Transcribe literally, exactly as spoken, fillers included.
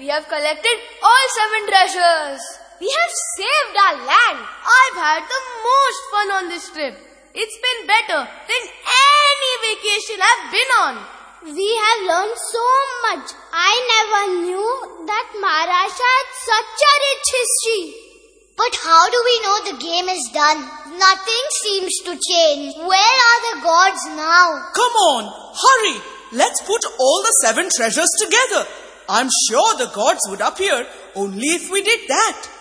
We have collected all seven treasures. We have saved our land. I've had the most fun on this trip. It's been better than any vacation I've been on. We have learned so much. I never knew that Maharashtra had such a rich history. But how do we know the game is done? Nothing seems to change. Where are the gods now? Come on, hurry. Let's put all the seven treasures together. I'm sure the gods would appear only if we did that.